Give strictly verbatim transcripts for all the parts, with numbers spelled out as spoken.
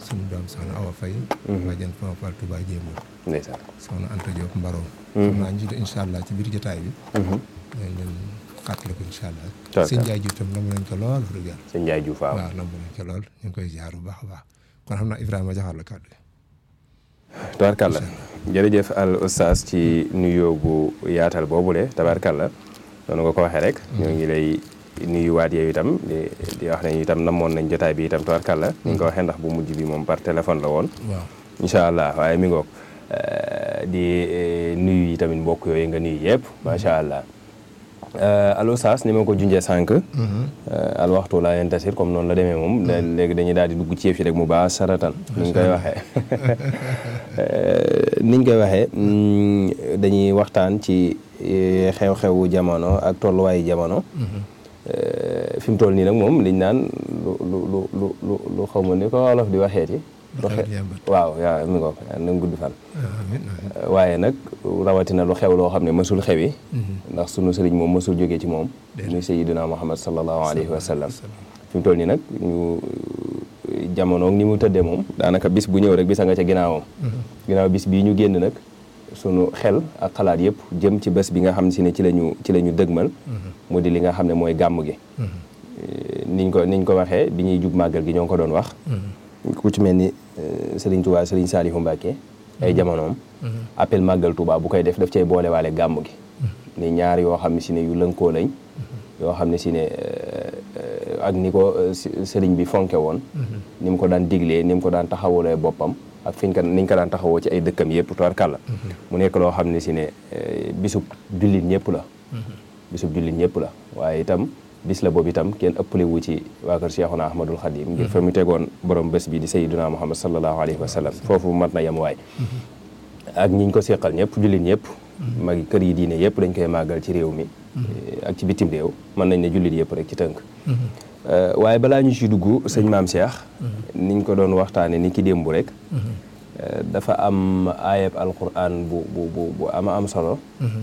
suñu doom soxna Awa Faye bàjjen Fama Fall Touba Jéemo ndeysaan soxna Anta Diop Mbarom xam naa ñu incha allah ci biir jotaay bi ñun xàttali ko incha allah sëñ Ndiaye Diouf tam nam nañ ko lool wax dëgg yàlla sëñ Ndiaye Diouf waaw waaw nam nañ ko lool ñu ngi koy ziar bu baax a baax kon xam naa Ibrahima joxaat la kàddu tabarkalla jërëjëf al oustaz ci nuyoo bu yaatal boobule tabarkalla noonu nga ko waxee rek ñoo ngi lay nuyuwaat yow itam di di wax ne itam namoon nañ jotaay bi itam tabarkalla ni nga ko waxee ndax bu mujj bi moom par téléphone la woon waaw incha allah waaye mi ngoog di nuyu yi tamit mbokk yooyu nga nuyu yëpp macha allah al oustaz ni ma ko junjee sànq al waxtu laa yantasir comme noonu la demee moom léegi dañuy daal di dugg ci yëf yi rek mu baax saratan ni ñu koy waxee ni ñu koy waxee dañuy waxtaan ci xew-xewu jamono ak tolluwaayu jamono fi mu toll nii nag moom liñ naan lu lu lu lu lu lu xaw ma ni ko wolof di waxeeti waaw yaa mi ngoog na gudd fan waaye nag rawatina lu xew loo xam ne mësul xewi ndax sunu sëriñ moom mësul jógee ci moom muy sayyidina Muhammad sallallahu alayhi wa sallam fi mu toll nii nag ñu jamono ni mu tëddee moom daanaka bis bu ñëw rek bisa nga ca ginnaawam ginnaaw bis bii ñu génn nag sunu xel ak xalaat yëpp jëm ci bés bi nga xam si ne ci lañu ci la ñu dëgmal mu di li nga xam ne mooy gàmm gi niñ ko niñ ko waxee bi ñuy jub màggal gi ñoo ngi ko doon wax ku ci mel ni Serigne Touba Serigne Saliou Mbacké ay jamonoom appel màggal Touba bu koy def daf cay boolewaale gàmm gi ni ñaar yoo xam ne si ne yu lënkoo lañ yoo xam ne si ne ak ni ko Serigne bi fonke woon ni mu ko daan diglee ni mu ko daan taxawalee boppam ak fiñ ko niñ ko daan taxawoo ci ay dëkkam yëpp tubaarkàlla mu nekk loo xam ne si ne bisub jullit ñëpp la bisub jullit ñëpp la waaye itam bis la boobu itam kenn ëppale wu ci waa kër Cheikhuna Ahmadul Khadim ngir fa mu tegoon borom bés bi di sayyiduna Muhammad sallallahu alayhi wa sallam foofu mat na yem waay ak ñiñ ko seqal ñëpp jullit ñëpp magi kër yi diine yëpp dañ koy màggal ci réew mi ak ci bitim réew mën nañ ne jullit yëpp rek ci tënk waaye balaa ñu ci dugg sëñ Maam Cheikh niñ ko doon waxtaane ni ki démb rek dafa am ayab alquran bu bu bu bu ama am solo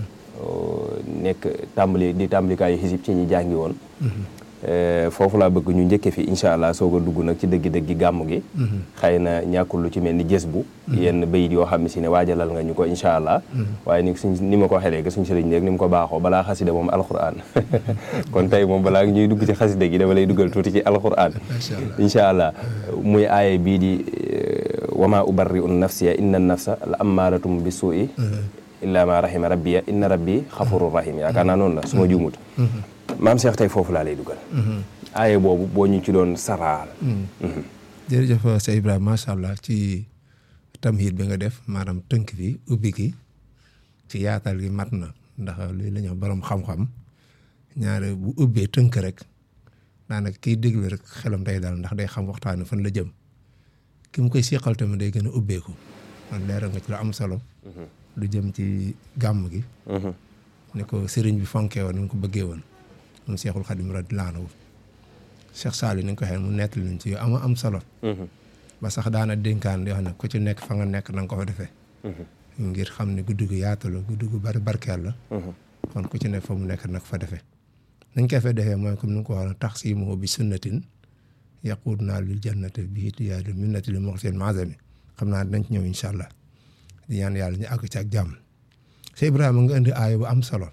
nekk tàmbali di tàmbalikaayu xisib ci ñi jàngi woon foofu laa bëgg ñu njëkke fi incha allah soog a dugg nag ci dëggi-dëggi gàmm gi xëy na ñàkkul lu ci mel ni jës bu yenn bayit yoo xam ne si ne waajalal nga ñu ko incha allah waaye ni suñ ni ma ko waxee léegi suñ sëriñ rek ni mu ko baaxoo balaa xasida moom alquran kon tey moom balaa ñuy dugg ci xasida gi dama lay duggal tuuti ci alquran incha allah muy aaye bii di wama ubarri'u nafsiya inna nafsa la ammaaratum bi suu'i illa ma rahima rabbiya inna rabbi xafurur rahim yaakaar naa noonu la su ma juumut maam Cheikh tey foofu laa lay dugal aaye boobu boo ñu ci doon saraal jërëjëf Cheikh Ibrahima macha allah ci tamhid bi nga def maanaam tënk fi ubbi gi ci yaatal gi mat na ndax luy la ñu borom xam-xam ñaare bu ubbee tënk rek daanaka kiy déglu rek xelam day daal ndax day xam waxtaane fan la jëm ki mu koy seqal tamit day gën a ubbeeku man leeral nga ci lu am solo lu jëm ci gàmm gi ni ko sëriñ bi fonkee woon ni mu ko bëggee woon moom Cheikhul Khadim radiyallahu anhu Cheikh Saliou ni nga ko waxee mu nettali nañ ci yu ama am solo ba sax daana dénkaan yoo xam ne ku ci nekk fa nga nekk na nga ko fa defee ngir xam ne guddi gu yaatu la guddi gu bari barkeel la kon ku ci nekk fa mu nekk nag fa defee nañ koy fa defee mooy comme ni nga ko waxee tax si moo bi sunnatin yaquud naa lil jannati bi itiyaadu minnati li moxseen mazami xam naa dinañ ci ñëw incha allah di ñaan yàlla ñu àgg ci ak jàmm Cheikh Ibrahima nga indi aaya bu am solo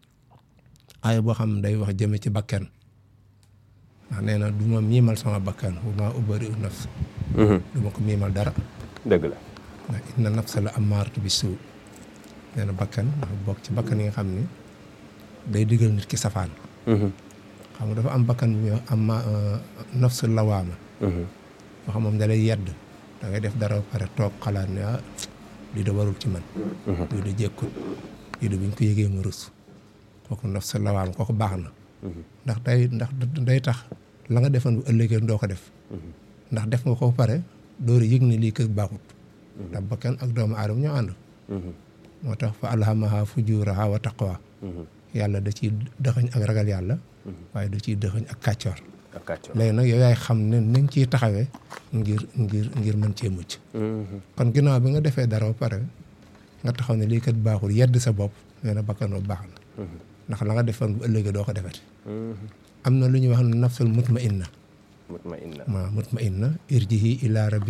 aaya boo xam ne day wax jëme ci bakken ndax nee na du ma miimal sama bakkan bu ma ubbari u nafs du ma ko miimal dara dëgg la ndax inna nafsa la ammaaratu bi suu nee na bakkan ndax bokk ci bakkan yi nga xam ne day digal nit ki safaan xam nga dafa am bakkan bi am ma nafsu lawaama boo xam moom da lay yedd da ngay def dara pare toog xalaat ne ah lii da warul ci man lii da jékkul lii da buñ ko yëgee mu rus kooku nafsu lawaama kooku baax na ndax day ndax day tax la nga defoon bu ëllëgee doo ko def ndax def nga ko pare door yëg ne lii kër baaxut ndax bakkan ak doomu aadama ñoo ànd moo tax fa alhamaha fujuraha wa taqwa yàlla da ciy dëxañ ak ragal yàlla waaye da ciy dëxañ ak kàccoor ak kàccoor léegi nag yow yaay xam ne nañ ciy taxawee ngir ngir ngir mën cee mucc kon ginnaaw bi nga defee dara ba pare nga taxaw ne lii kat baaxul yedd sa bopp nee na bakkan boobu baax na ndax la nga defoon bu ëllëgee doo ko defati am na lu ñuy wax ne nafsul mutmainna mutmainna waaw mutmainna irjihi ila rabbi